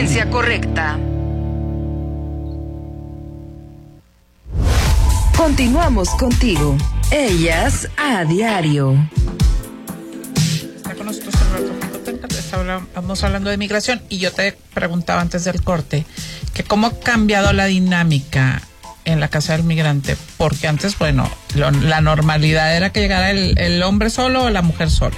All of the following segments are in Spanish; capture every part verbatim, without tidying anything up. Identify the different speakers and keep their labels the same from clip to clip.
Speaker 1: frecuencia correcta. Continuamos contigo. Ellas a diario.
Speaker 2: Está con nosotros el Estamos hablando de migración y yo te preguntaba antes del corte que cómo ha cambiado la dinámica en la casa del migrante, porque antes, bueno, lo, la normalidad era que llegara el, el hombre solo o la mujer sola.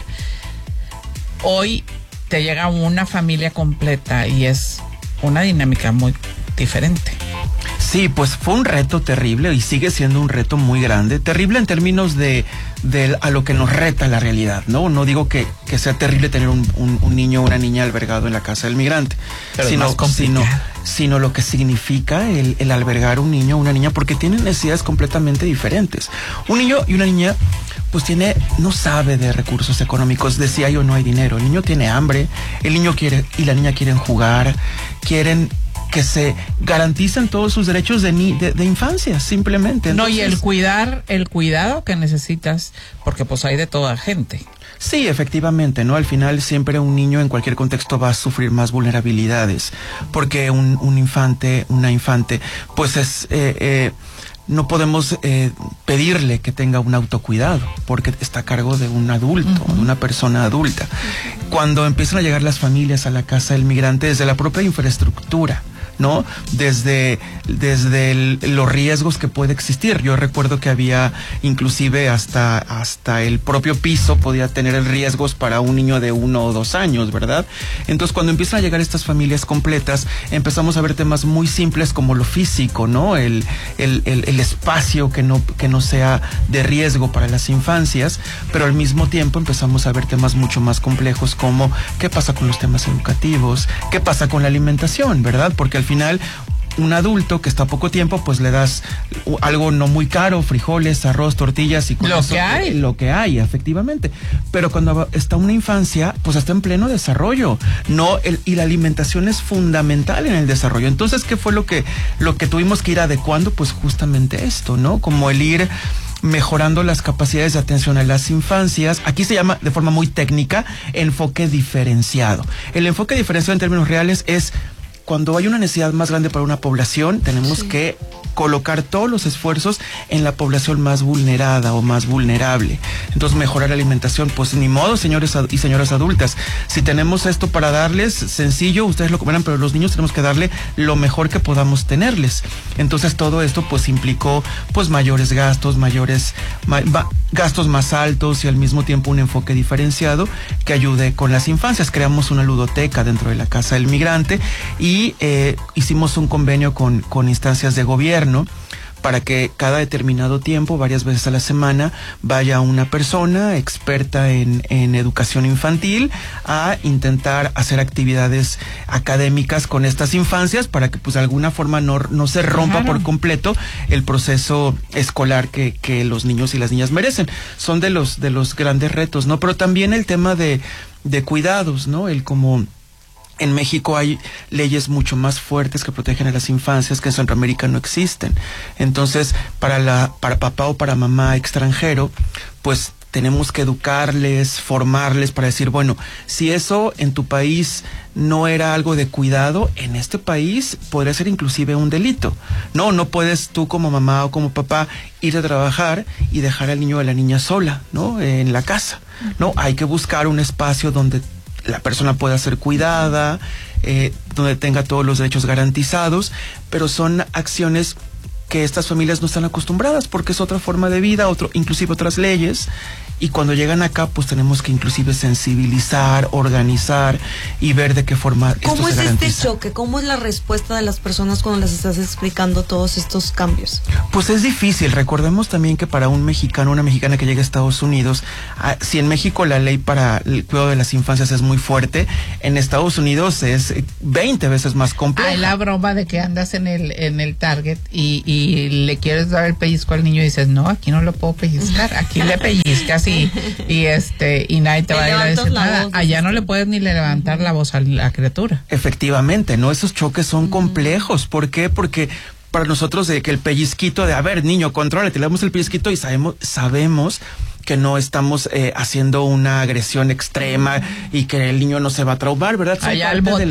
Speaker 2: Hoy te llega una familia completa y es una dinámica muy diferente.
Speaker 3: Sí, pues fue un reto terrible y sigue siendo un reto muy grande, terrible en términos de, de a lo que nos reta la realidad, ¿no? No digo que, que sea terrible tener un, un, un niño o una niña albergado en la casa del migrante,
Speaker 2: pero
Speaker 3: sino,
Speaker 2: es más
Speaker 3: sino, sino lo que significa el, el albergar un niño o una niña, porque tienen necesidades completamente diferentes. Un niño y una niña pues tiene, no sabe de recursos económicos, de si hay o no hay dinero. El niño tiene hambre, el niño quiere y la niña quieren jugar, quieren que se garanticen todos sus derechos de, ni, de, de infancia, simplemente. Entonces,
Speaker 2: no, y el cuidar, el cuidado que necesitas, porque pues hay de toda gente.
Speaker 3: Sí, efectivamente, ¿no? Al final siempre un niño en cualquier contexto va a sufrir más vulnerabilidades, porque un, un infante, una infante, pues es... Eh, eh, no podemos eh, pedirle que tenga un autocuidado, porque está a cargo de un adulto, uh-huh. de una persona adulta. Uh-huh. Cuando empiezan a llegar las familias a la casa del migrante, desde la propia infraestructura, ¿no? Desde, desde el, los riesgos que puede existir. Yo recuerdo que había inclusive hasta, hasta el propio piso podía tener riesgos para un niño de uno o dos años, ¿verdad? Entonces, cuando empiezan a llegar estas familias completas, empezamos a ver temas muy simples como lo físico, ¿no? El, el, el, el espacio que no, que no sea de riesgo para las infancias, pero al mismo tiempo empezamos a ver temas mucho más complejos como qué pasa con los temas educativos, qué pasa con la alimentación, ¿verdad? Porque al final un adulto que está poco tiempo, pues le das algo no muy caro, frijoles, arroz, tortillas y con
Speaker 2: lo
Speaker 3: eso,
Speaker 2: que hay.
Speaker 3: Lo que hay, efectivamente. Pero cuando está una infancia, pues está en pleno desarrollo, no el, y la alimentación es fundamental en el desarrollo. Entonces, ¿qué fue lo que lo que tuvimos que ir adecuando? Pues justamente esto, ¿no? Como el ir mejorando las capacidades de atención a las infancias. Aquí se llama de forma muy técnica enfoque diferenciado. El enfoque diferenciado en términos reales es cuando hay una necesidad más grande para una población, tenemos sí. que colocar todos los esfuerzos en la población más vulnerada o más vulnerable. Entonces, mejorar la alimentación, pues ni modo, señores y señoras adultas. Si tenemos esto para darles, sencillo, ustedes lo comerán, pero los niños tenemos que darle lo mejor que podamos tenerles. Entonces, todo esto pues implicó pues mayores gastos, mayores ma, va, gastos más altos y al mismo tiempo un enfoque diferenciado que ayude con las infancias. Creamos una ludoteca dentro de la Casa del Migrante y Y eh, hicimos un convenio con, con instancias de gobierno para que cada determinado tiempo, varias veces a la semana, vaya una persona experta en, en educación infantil a intentar hacer actividades académicas con estas infancias para que pues de alguna forma no, no se rompa claro. por completo el proceso escolar que, que los niños y las niñas merecen. Son de los, de los grandes retos, ¿no? Pero también el tema de, de cuidados, ¿no? El como... En México hay leyes mucho más fuertes que protegen a las infancias que en Centroamérica no existen. Entonces, para la, para papá o para mamá extranjero, pues tenemos que educarles, formarles para decir, bueno, si eso en tu país no era algo de cuidado, en este país podría ser inclusive un delito. No, no puedes tú como mamá o como papá ir a trabajar y dejar al niño o a la niña sola, ¿no? En la casa. No, hay que buscar un espacio donde la persona pueda ser cuidada, eh, donde tenga todos los derechos garantizados, pero son acciones que estas familias no están acostumbradas porque es otra forma de vida, otro, inclusive otras leyes, y cuando llegan acá pues tenemos que inclusive sensibilizar, organizar y ver de qué forma esto se garantiza.
Speaker 4: ¿Cómo es este choque? ¿Cómo es la respuesta de las personas cuando les estás explicando todos estos cambios?
Speaker 3: Pues es difícil. Recordemos también que para un mexicano, una mexicana que llegue a Estados Unidos, si en México la ley para el cuidado de las infancias es muy fuerte, en Estados Unidos es veinte veces más compleja.
Speaker 2: Hay la broma de que andas en el en el Target y, y le quieres dar el pellizco al niño y dices, no, aquí no lo puedo pellizcar, aquí le pellizcas y, y este y nadie te va a ir a decir nada. Allá no le puedes ni levantar la voz a la criatura.
Speaker 3: Efectivamente, ¿no? Esos choques son complejos. ¿Por qué? Porque para nosotros de que el pellizquito de, a ver, niño, contrólate, le damos el pellizquito y sabemos, sabemos que no estamos eh, haciendo una agresión extrema y que el niño no se va a traumar, ¿verdad?
Speaker 2: Allá al bote.
Speaker 3: La,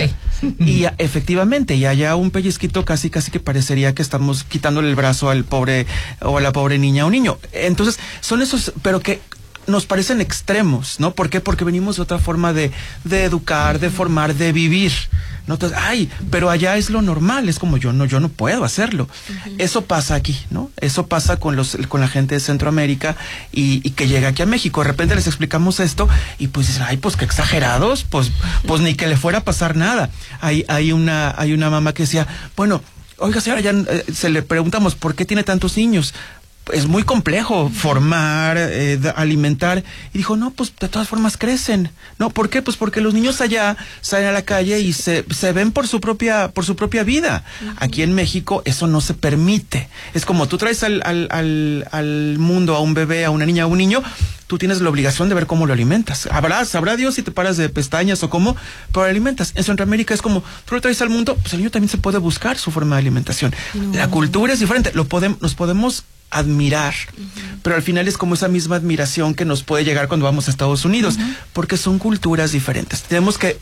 Speaker 3: Y efectivamente, y haya un pellizquito casi casi que parecería que estamos quitándole el brazo al pobre o a la pobre niña o niño. Entonces, son esos, pero que nos parecen extremos, ¿no? ¿Por qué? Porque venimos de otra forma de, de educar, de formar, de vivir, ¿no? Entonces, ay, pero allá es lo normal, es como yo no, yo no puedo hacerlo. Uh-huh. Eso pasa aquí, ¿no? Eso pasa con los, con la gente de Centroamérica y, y que llega aquí a México. De repente les explicamos esto y pues dicen, ay, pues qué exagerados, pues, pues ni que le fuera a pasar nada. Hay, hay una, hay una mamá que decía, bueno, oiga señora, ya eh, se le preguntamos, ¿por qué tiene tantos niños? Es muy complejo formar, eh, alimentar. Y dijo, no, pues de todas formas crecen. ¿No? ¿Por qué? Pues porque los niños allá salen a la calle y se, se ven por su propia, por su propia vida. Uh-huh. Aquí en México eso no se permite. Es como tú traes al, al, al, al mundo a un bebé, a una niña, a un niño, tú tienes la obligación de ver cómo lo alimentas. Habrá, sabrá Dios si te paras de pestañas o cómo, pero lo alimentas. En Centroamérica es como, tú lo traes al mundo, pues el niño también se puede buscar su forma de alimentación. No. La cultura es diferente. Lo podemos, nos podemos admirar, uh-huh. pero al final es como esa misma admiración que nos puede llegar cuando vamos a Estados Unidos, uh-huh. porque son culturas diferentes. Tenemos que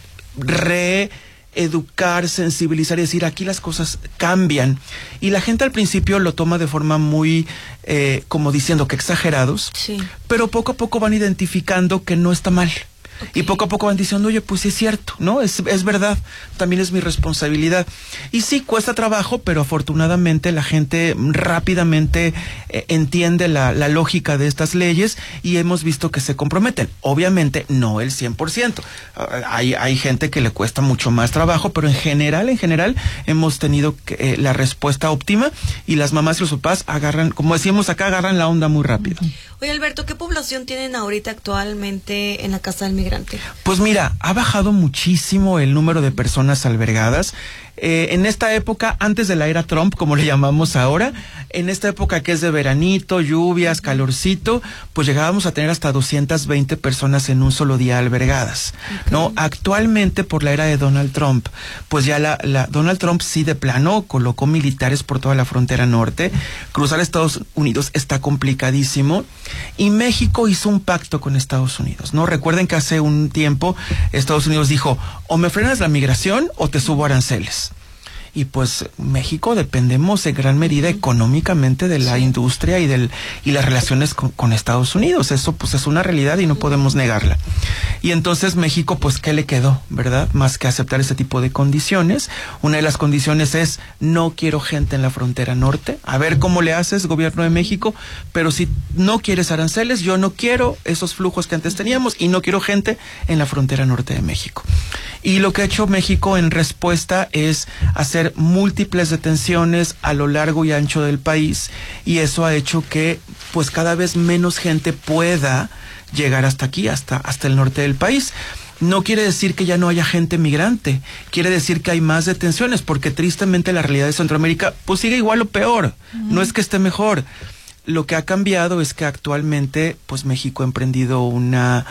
Speaker 3: reeducar, sensibilizar y decir, aquí las cosas cambian. Y la gente al principio lo toma de forma muy, eh, como diciendo que exagerados, sí. pero poco a poco van identificando que no está mal. Okay. Y poco a poco van diciendo, oye, pues sí es cierto, ¿no? Es, es verdad, también es mi responsabilidad. Y sí, cuesta trabajo, pero afortunadamente la gente rápidamente eh, entiende la, la lógica de estas leyes y hemos visto que se comprometen. Obviamente no el cien por ciento. Uh, hay, hay gente que le cuesta mucho más trabajo, pero en general, en general, hemos tenido que, eh, la respuesta óptima y las mamás y los papás agarran, como decimos acá, agarran la onda muy rápido.
Speaker 4: Oye, Alberto, ¿qué población tienen ahorita actualmente en la Casa del Migrante?
Speaker 3: Pues mira, ha bajado muchísimo el número de personas albergadas. Eh, en esta época, antes de la era Trump, como le llamamos ahora, en esta época que es de veranito, lluvias, calorcito, pues llegábamos a tener hasta doscientas veinte personas en un solo día albergadas, okay. ¿no? Actualmente, por la era de Donald Trump, pues ya la, la Donald Trump sí de plano colocó militares por toda la frontera norte. Cruzar a Estados Unidos está complicadísimo y México hizo un pacto con Estados Unidos, ¿no? Recuerden que hace un tiempo Estados Unidos dijo, o me frenas la migración o te subo aranceles. Y pues México dependemos en gran medida económicamente de la sí. industria y del y las relaciones con, con Estados Unidos. Eso pues es una realidad y no podemos negarla. Y entonces México pues ¿qué le quedó? ¿Verdad? Más que aceptar ese tipo de condiciones. Una de las condiciones es no quiero gente en la frontera norte. A ver cómo le haces, gobierno de México, pero si no quieres aranceles, yo no quiero esos flujos que antes teníamos y no quiero gente en la frontera norte de México. Y lo que ha hecho México en respuesta es hacer múltiples detenciones a lo largo y ancho del país y eso ha hecho que pues cada vez menos gente pueda llegar hasta aquí, hasta, hasta el norte del país. No quiere decir que ya no haya gente migrante, quiere decir que hay más detenciones, porque tristemente la realidad de Centroamérica pues sigue igual o peor, uh-huh. no es que esté mejor. Lo que ha cambiado es que actualmente pues México ha emprendido una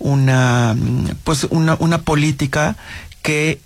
Speaker 3: una pues una, una política que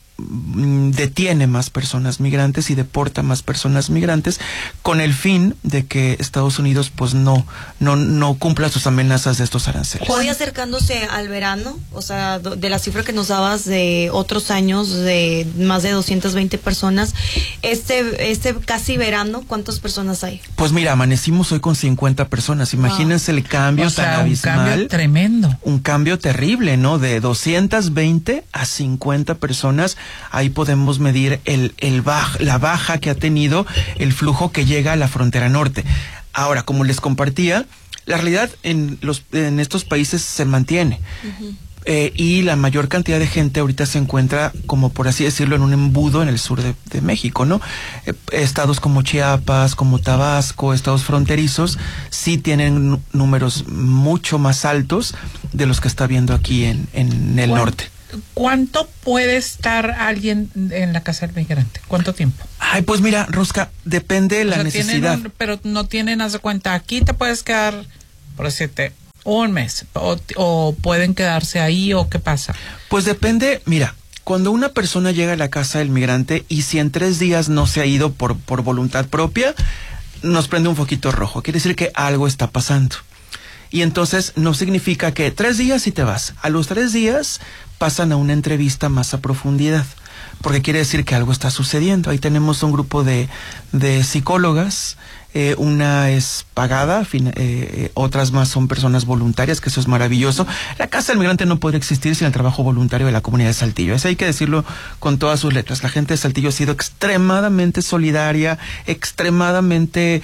Speaker 3: detiene más personas migrantes y deporta más personas migrantes con el fin de que Estados Unidos pues no no no cumpla sus amenazas de estos aranceles.
Speaker 4: Hoy acercándose al verano, o sea, de la cifra que nos dabas de otros años de más de doscientas veinte personas, este este casi verano, ¿cuántas personas hay?
Speaker 3: Pues mira, amanecimos hoy con cincuenta personas. Imagínense wow. el cambio
Speaker 2: o sea,
Speaker 3: tan abismal.
Speaker 2: Un cambio tremendo.
Speaker 3: Un cambio terrible, ¿no? De doscientas veinte a cincuenta personas. Ahí podemos medir el, el baj, la baja que ha tenido el flujo que llega a la frontera norte. Ahora, como les compartía, la realidad en los en estos países se mantiene. Uh-huh. Eh, y la mayor cantidad de gente ahorita se encuentra, como por así decirlo, en un embudo en el sur de, de México, ¿no? Eh, estados como Chiapas, como Tabasco, estados fronterizos, sí tienen números mucho más altos de los que está viendo aquí en, en el
Speaker 2: ¿Cuánto?
Speaker 3: norte.
Speaker 2: ¿Cuánto puede estar alguien en la Casa del Migrante? ¿Cuánto tiempo?
Speaker 3: Ay, pues mira, Rosca, depende de la
Speaker 2: o sea,
Speaker 3: necesidad.
Speaker 2: Un, pero no tienen, haz de cuenta, aquí te puedes quedar, por decirte, un mes, o, o pueden quedarse ahí, o qué pasa.
Speaker 3: Pues depende, mira, cuando una persona llega a la Casa del Migrante y si en tres días no se ha ido por, por voluntad propia, nos prende un foquito rojo. Quiere decir que algo está pasando. Y entonces no significa que tres días y te vas. A los tres días pasan a una entrevista más a profundidad. porque quiere decir que algo está sucediendo. Ahí tenemos un grupo de, de psicólogas. Eh, una es pagada, fin, eh, otras más son personas voluntarias, que eso es maravilloso. La Casa del Migrante no podría existir sin el trabajo voluntario de la comunidad de Saltillo. Eso hay que decirlo con todas sus letras. La gente de Saltillo ha sido extremadamente solidaria, extremadamente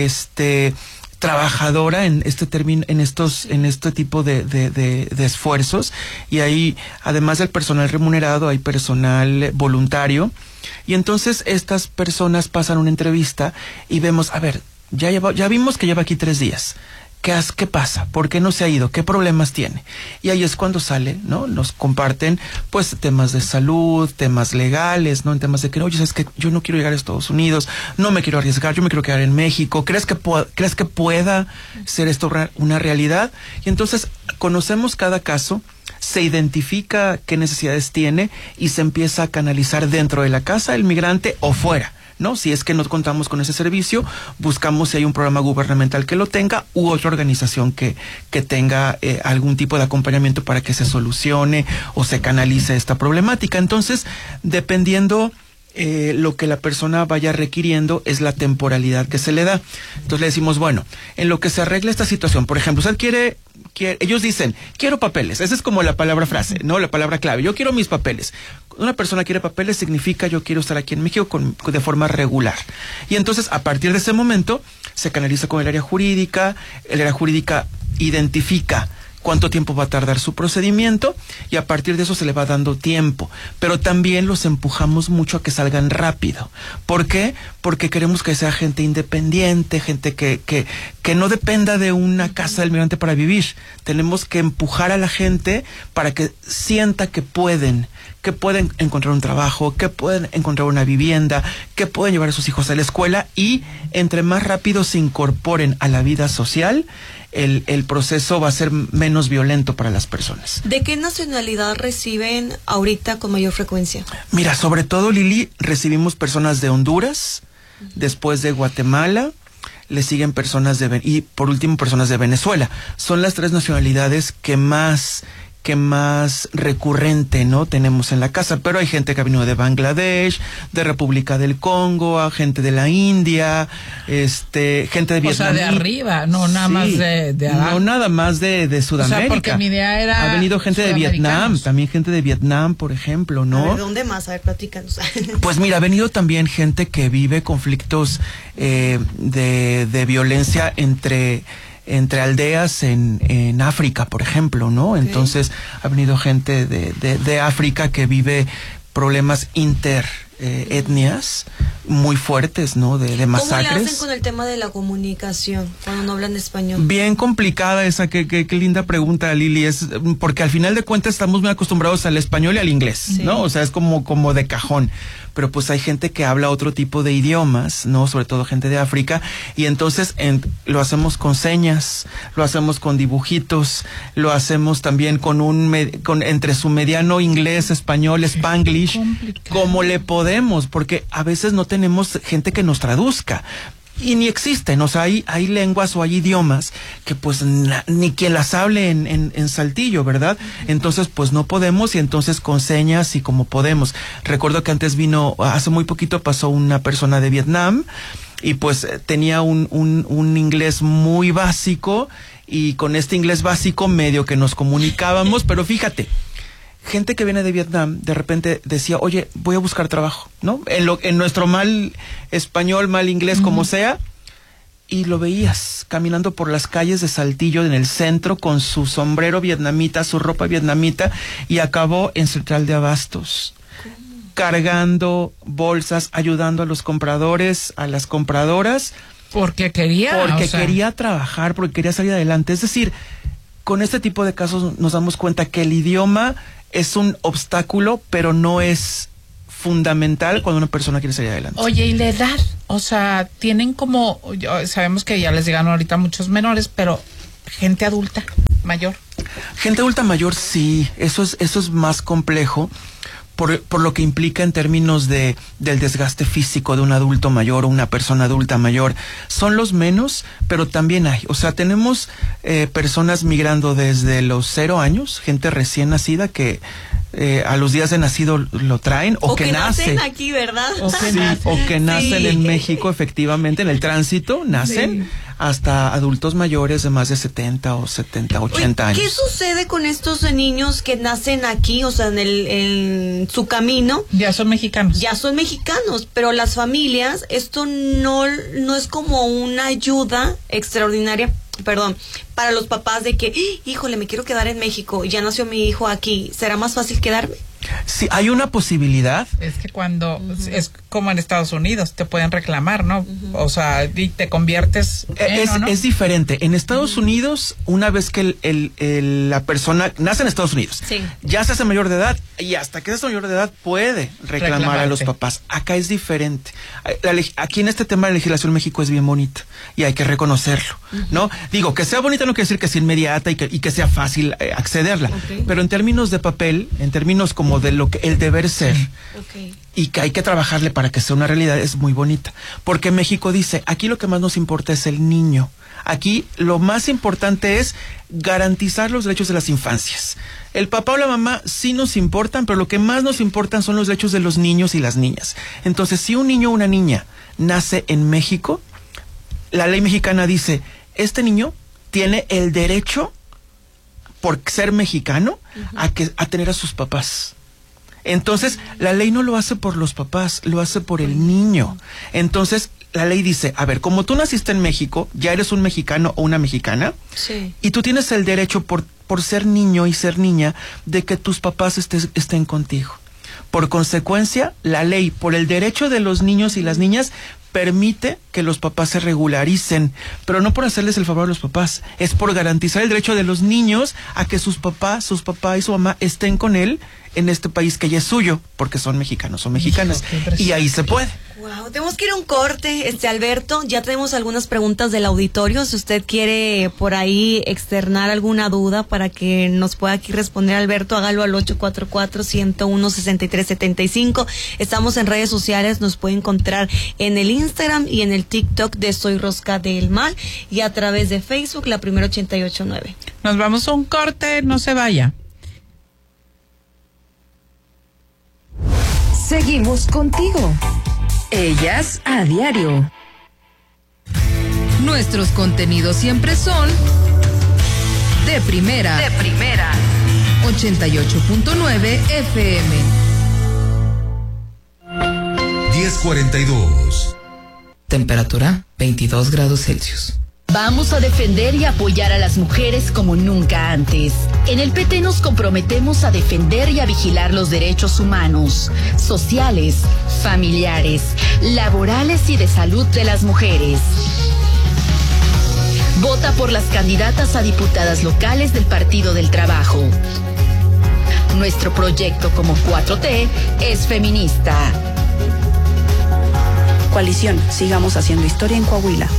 Speaker 3: este trabajadora en este término, en estos, en este tipo de, de, de, de esfuerzos. Y ahí, además del personal remunerado, hay personal voluntario. Y entonces estas personas pasan una entrevista y vemos, a ver, ya lleva, ya vimos que lleva aquí tres días. ¿Qué, has, ¿Qué pasa? ¿Por qué no se ha ido? ¿Qué problemas tiene? Y ahí es cuando sale, ¿no? Nos comparten, pues, temas de salud, temas legales, ¿no? En temas de que, oye, es que yo no quiero llegar a Estados Unidos, no me quiero arriesgar, yo me quiero quedar en México. ¿Crees que, ¿crees que pueda ser esto una realidad? Y entonces conocemos cada caso, se identifica qué necesidades tiene y se empieza a canalizar dentro de la casa del migrante o fuera, ¿no? Si es que no contamos con ese servicio, buscamos si hay un programa gubernamental que lo tenga u otra organización que, que tenga eh, algún tipo de acompañamiento para que se solucione o se canalice esta problemática. Entonces, dependiendo eh, lo que la persona vaya requiriendo, es la temporalidad que se le da. Entonces le decimos, bueno, en lo que se arregla esta situación, por ejemplo, usted quiere... Quiere, ellos dicen, quiero papeles. Esa es como la palabra frase, ¿no? La palabra clave. Yo quiero mis papeles. Una persona quiere papeles significa yo quiero estar aquí en México con, de forma regular. Y entonces, a partir de ese momento, se canaliza con el área jurídica. El área jurídica identifica cuánto tiempo va a tardar su procedimiento y a partir de eso se le va dando tiempo. Pero también los empujamos mucho a que salgan rápido. ¿Por qué? Porque queremos que sea gente independiente, gente que, que, que no dependa de una casa del migrante para vivir. Tenemos que empujar a la gente para que sienta que pueden, que pueden encontrar un trabajo, que pueden encontrar una vivienda, que pueden llevar a sus hijos a la escuela y entre más rápido se incorporen a la vida social, El, el proceso va a ser menos violento para las personas.
Speaker 4: ¿De qué nacionalidad reciben ahorita con mayor frecuencia?
Speaker 3: Mira, sobre todo, Lili, recibimos personas de Honduras, uh-huh. después de Guatemala, le siguen personas de y por último personas de Venezuela. Son las tres nacionalidades que más que más recurrente, ¿no? Tenemos en la casa, pero hay gente que ha venido de Bangladesh, de República del Congo, gente de la India, este, gente de Vietnam.
Speaker 2: O sea, de arriba, no nada
Speaker 3: sí,
Speaker 2: más de, de abajo.
Speaker 3: No nada más de, de Sudamérica.
Speaker 2: O sea, porque mi idea era
Speaker 3: ha venido gente de Vietnam, también gente de Vietnam, por ejemplo, ¿no?
Speaker 4: A ver, ¿dónde más? A ver, platícanos.
Speaker 3: Pues mira, ha venido también gente que vive conflictos eh, de, de violencia entre entre aldeas en, en África, por ejemplo, ¿no? Okay. Entonces ha venido gente de, de, de África que vive problemas inter eh, etnias muy fuertes, ¿no? De, de masacres.
Speaker 4: ¿Cómo le hacen con el tema de la comunicación cuando no hablan español?
Speaker 3: Bien complicada esa, qué, qué, qué linda pregunta, Lili, es porque al final de cuentas estamos muy acostumbrados al español y al inglés, sí. ¿no? O sea, es como, como de cajón. Pero pues hay gente que habla otro tipo de idiomas, ¿no? Sobre todo gente de África, y entonces en, lo hacemos con señas, lo hacemos con dibujitos, lo hacemos también con un, con entre su mediano inglés, español, spanglish, como le podemos, porque a veces no tenemos gente que nos traduzca. Y ni existen, o sea, hay, hay lenguas o hay idiomas que pues na, ni quien las hable en, en, en Saltillo, ¿verdad? Entonces pues no podemos y entonces con señas y como podemos. Recuerdo que antes vino, hace muy poquito pasó una persona de Vietnam y pues tenía un, un, un inglés muy básico y con este inglés básico medio que nos comunicábamos, pero fíjate, gente que viene de Vietnam de repente decía, oye, voy a buscar trabajo, ¿no? En, lo, en nuestro mal español, mal inglés, uh-huh. como sea, y lo veías caminando por las calles de Saltillo en el centro con su sombrero vietnamita, su ropa vietnamita, y acabó en Central de Abastos, ¿cómo? Cargando bolsas, ayudando a los compradores, a las compradoras.
Speaker 2: Porque quería.
Speaker 3: Porque
Speaker 2: o sea...
Speaker 3: quería trabajar, porque quería salir adelante. Es decir, con este tipo de casos nos damos cuenta que el idioma es un obstáculo, pero no es fundamental cuando una persona quiere salir adelante.
Speaker 2: Oye, ¿y la edad? O sea, tienen como, sabemos que ya les llegan ahorita muchos menores, pero gente adulta, mayor.
Speaker 3: Gente adulta mayor, sí, eso es, eso es más complejo. Por, por lo que implica en términos de del desgaste físico de un adulto mayor o una persona adulta mayor. Son los menos, pero también hay. O sea, tenemos eh, personas migrando desde los cero años, gente recién nacida que Eh, a los días de nacido lo traen o,
Speaker 4: o
Speaker 3: que,
Speaker 4: que
Speaker 3: nace
Speaker 4: nacen aquí, ¿verdad?
Speaker 2: O que,
Speaker 3: sí,
Speaker 2: nacen.
Speaker 3: o que nacen
Speaker 4: Sí.
Speaker 3: en México, efectivamente, en el tránsito, nacen
Speaker 2: Sí.
Speaker 3: hasta adultos mayores de más de setenta o setenta, ochenta
Speaker 4: Oye,
Speaker 3: años.
Speaker 4: ¿qué sucede con estos eh, niños que nacen aquí, o sea, en, el, en su camino?
Speaker 2: Ya son mexicanos.
Speaker 4: Ya son mexicanos, pero las familias, esto no, no es como una ayuda extraordinaria, perdón, para los papás de que, híjole, me quiero quedar en México, ya nació mi hijo aquí, ¿será más fácil quedarme?
Speaker 3: Sí, hay una posibilidad.
Speaker 2: Es que cuando uh-huh. es como en Estados Unidos, te pueden reclamar, ¿no? Uh-huh. O sea, y te conviertes en,
Speaker 3: es,
Speaker 2: ¿no?
Speaker 3: es diferente. En Estados uh-huh. Unidos, una vez que el, el, el, la persona nace en Estados Unidos,
Speaker 4: sí.
Speaker 3: ya se hace mayor de edad y hasta que se hace mayor de edad puede reclamar Reclamarte. a los papás. Acá es diferente. La, aquí en este tema de legislación México es bien bonita y hay que reconocerlo, uh-huh. ¿no? Digo, que sea bonita no quiere decir que sea inmediata y que, y que sea fácil eh, accederla, okay. pero en términos de papel, en términos como de lo que el deber ser, okay. y que hay que trabajarle para que sea una realidad, es muy bonita. Porque México dice, aquí lo que más nos importa es el niño. Aquí lo más importante es garantizar los derechos de las infancias. El papá o la mamá sí nos importan, pero lo que más nos importan son los derechos de los niños y las niñas. Entonces, si un niño o una niña nace en México, la ley mexicana dice, este niño tiene el derecho, por ser mexicano, uh-huh. a, que, a tener a sus papás. Entonces, la ley no lo hace por los papás, lo hace por el niño. Entonces, la ley dice, a ver, como tú naciste en México, ya eres un mexicano o una mexicana,
Speaker 4: sí.
Speaker 3: y tú tienes el derecho por, por ser niño y ser niña de que tus papás estés, estén contigo. Por consecuencia, la ley, por el derecho de los niños y las niñas, permite que los papás se regularicen, pero no por hacerles el favor a los papás, es por garantizar el derecho de los niños a que sus papás, sus papás y su mamá estén con él en este país que ya es suyo, porque son mexicanos o mexicanas, y ahí se puede.
Speaker 4: Wow, tenemos que ir a un corte, este Alberto, ya tenemos algunas preguntas del auditorio, si usted quiere por ahí externar alguna duda para que nos pueda aquí responder Alberto, hágalo al ocho cuatro cuatro, uno uno, seis tres siete cinco, estamos en redes sociales, nos puede encontrar en el Instagram y en el TikTok de Soy Rosca del Mal y a través de Facebook, La Primera ochenta y ocho nueve.
Speaker 2: Nos vamos a un corte, no se vaya.
Speaker 1: Seguimos contigo. Ellas a diario. Nuestros contenidos siempre son de primera. De primera. ochenta y ocho punto nueve F M.
Speaker 5: diez cuarenta y dos.
Speaker 6: Temperatura veintidós grados Celsius.
Speaker 7: Vamos a defender y apoyar a las mujeres como nunca antes. En el P T nos comprometemos a defender y a vigilar los derechos humanos, sociales, familiares, laborales y de salud de las mujeres. Vota por las candidatas a diputadas locales del Partido del Trabajo. Nuestro proyecto como cuatro T es feminista.
Speaker 8: Coalición, sigamos haciendo historia en Coahuila.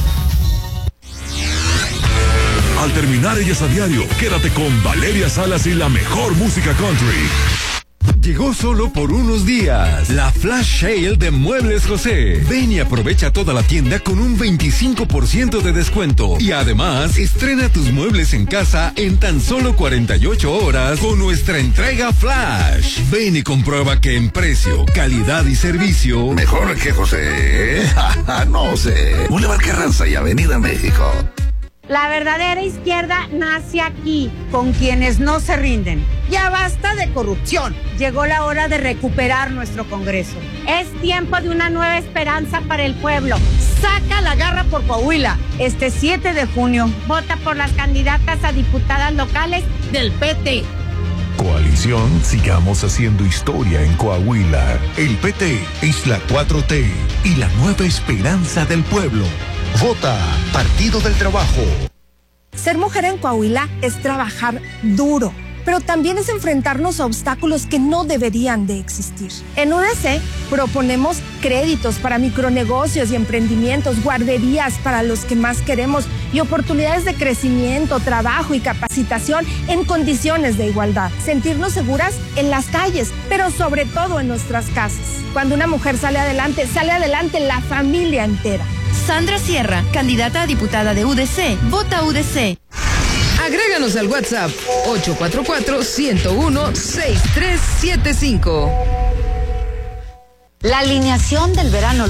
Speaker 5: Al terminar Ellas a Diario, quédate con Valeria Salas y la mejor música country. Llegó solo por unos días la Flash Sale de Muebles José. Ven y aprovecha toda la tienda con un veinticinco por ciento de descuento. Y además, estrena tus muebles en casa en tan solo cuarenta y ocho horas con nuestra entrega Flash. Ven y comprueba que en precio, calidad y servicio...
Speaker 9: Mejor que José. No sé. Boulevard Carranza y Avenida México.
Speaker 10: La verdadera izquierda nace aquí, con quienes no se rinden. Ya basta de corrupción. Llegó la hora de recuperar nuestro Congreso. Es tiempo de una nueva esperanza para el pueblo. Saca la garra por Coahuila. Este siete de junio, vota por las candidatas a diputadas locales del P T.
Speaker 5: Coalición, sigamos haciendo historia en Coahuila. El P T es la cuatro T y la nueva esperanza del pueblo. Vota Partido del Trabajo.
Speaker 11: Ser mujer en Coahuila es trabajar duro, pero también es enfrentarnos a obstáculos que no deberían de existir. En U D C proponemos créditos para micronegocios y emprendimientos, guarderías para los que más queremos y oportunidades de crecimiento, trabajo y capacitación en condiciones de igualdad. Sentirnos seguras en las calles, pero sobre todo en nuestras casas. Cuando una mujer sale adelante, sale adelante la familia entera.
Speaker 12: Sandra Sierra, candidata a diputada de U D C. Vota U D C.
Speaker 1: Agréganos al WhatsApp ocho cuatro cuatro, uno cero uno, seis tres siete cinco.
Speaker 12: La alineación del verano